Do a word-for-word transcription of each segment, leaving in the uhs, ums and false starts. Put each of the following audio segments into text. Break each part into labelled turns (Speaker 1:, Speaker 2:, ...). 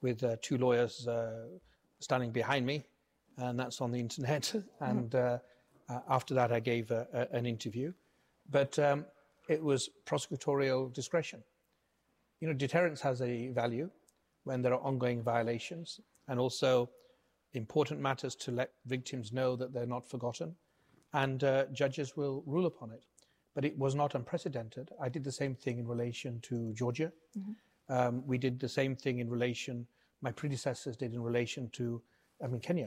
Speaker 1: with uh, two lawyers uh, standing behind me, and that's on the internet. And uh, uh, after that, I gave a, a, an interview. But um, it was prosecutorial discretion. You know, deterrence has a value when there are ongoing violations, and also important matters to let victims know that they're not forgotten, and uh, judges will rule upon it. But it was not unprecedented. I did the same thing in relation to Georgia. Mm-hmm. Um, we did the same thing in relation, my predecessors did in relation to, I mean, Kenya.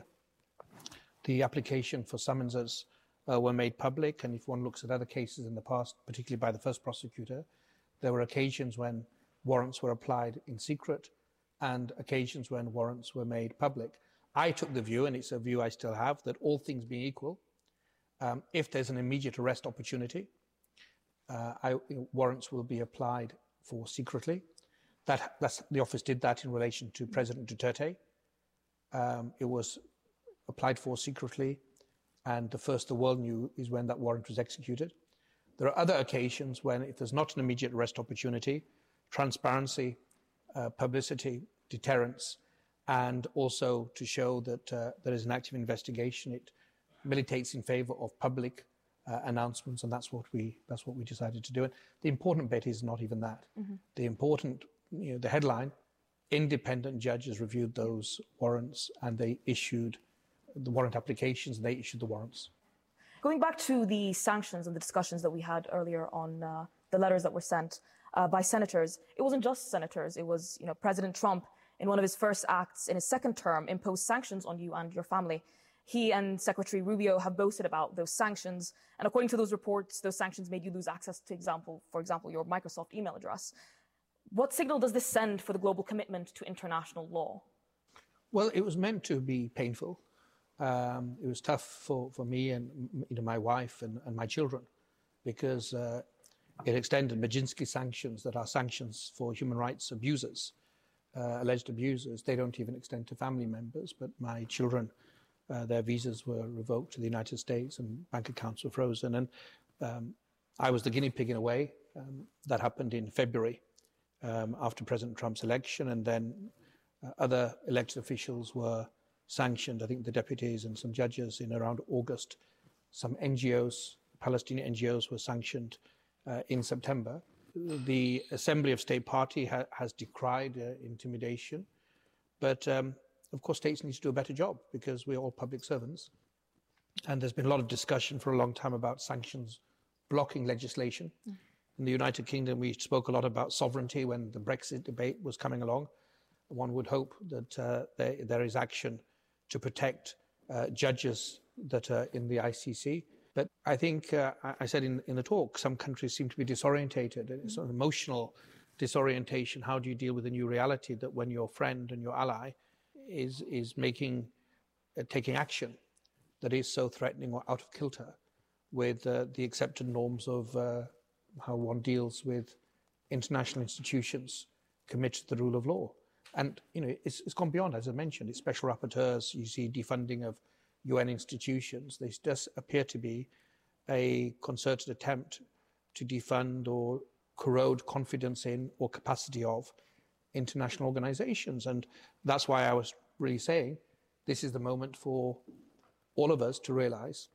Speaker 1: The application for summonses uh, were made public, and if one looks at other cases in the past, particularly by the first prosecutor, there were occasions when warrants were applied in secret and occasions when warrants were made public. I took the view, and it's a view I still have, that all things being equal, um, if there's an immediate arrest opportunity, uh, I, warrants will be applied for secretly. That, that's, the office did that in relation to President Duterte. Um, it was applied for secretly, and the first the world knew is when that warrant was executed. There are other occasions when, if there's not an immediate arrest opportunity, transparency, uh, publicity, deterrence, and also to show that uh, there is an active investigation, it militates in favour of public uh, announcements, and that's what we that's what we decided to do. And the important bit is not even that. Mm-hmm. The important, you know, the headline: independent judges reviewed those warrants, and they issued the warrant applications. They issued the warrants.
Speaker 2: Going back to the sanctions and the discussions that we had earlier on uh, the letters that were sent uh, by senators, it wasn't just senators. It was, you know, President Trump, in one of his first acts in his second term, imposed sanctions on you and your family. He and Secretary Rubio have boasted about those sanctions. And according to those reports, those sanctions made you lose access to, example, for example, your Microsoft email address. What signal does this send for the global commitment to international law?
Speaker 1: Well, it was meant to be painful. Um, it was tough for, for me and, you know, my wife and, and my children, because uh, it extended Magnitsky sanctions that are sanctions for human rights abusers, uh, alleged abusers. They don't even extend to family members, but my children, uh, their visas were revoked to the United States and bank accounts were frozen. And um, I was the guinea pig in a way. Um, that happened in February um, after President Trump's election, and then uh, other elected officials were sanctioned, I think the deputies and some judges, in around August. Some N G Os, Palestinian N G Os, were sanctioned uh, in September. The Assembly of State Party ha- has decried uh, intimidation. But, um, of course, states need to do a better job because we're all public servants. And there's been a lot of discussion for a long time about sanctions blocking legislation. Mm. In the United Kingdom, we spoke a lot about sovereignty when the Brexit debate was coming along. One would hope that uh, there, there is action to protect uh, judges that are in the I C C. But I think, uh, I said in, in the talk, some countries seem to be disorientated. It's sort of emotional disorientation. How do you deal with a new reality that when your friend and your ally is is making, uh, taking action that is so threatening or out of kilter with uh, the accepted norms of uh, how one deals with international institutions committed to the rule of law? And, you know, it's, it's gone beyond, as I mentioned. It's special rapporteurs. You see defunding of U N institutions. There does appear to be a concerted attempt to defund or corrode confidence in or capacity of international organizations. And that's why I was really saying this is the moment for all of us to realize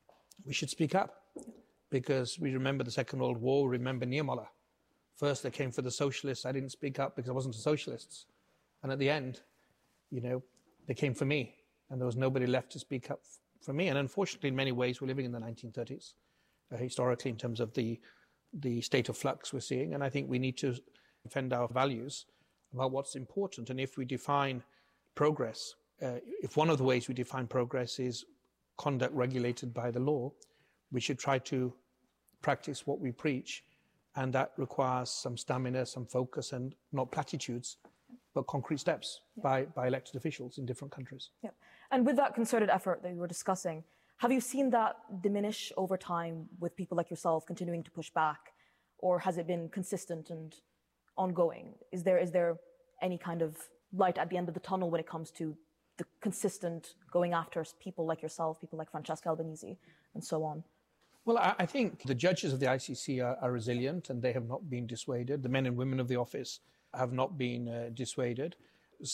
Speaker 1: we should speak up, because we remember the Second World War, remember Niemöller. First they came for the socialists. I didn't speak up because I wasn't a socialist. And at the end, you know, they came for me, and there was nobody left to speak up for me. And unfortunately, in many ways, we're living in the nineteen thirties, uh, historically, in terms of the the state of flux we're seeing. And I think we need to defend our values about what's important. And if we define progress, uh, if one of the ways we define progress is conduct regulated by the law, we should try to practice what we preach. And that requires some stamina, some focus, and not platitudes, but concrete steps yeah. by, by elected officials in different countries.
Speaker 2: Yeah. And with that concerted effort that you were discussing, have you seen that diminish over time with people like yourself continuing to push back? Or has it been consistent and ongoing? Is there is there any kind of light at the end of the tunnel when it comes to the consistent going after people like yourself, people like Francesca Albanese, and so on?
Speaker 1: Well, I, I think the judges of the I C C are, are resilient, and they have not been dissuaded. The men and women of the office have not been uh, dissuaded.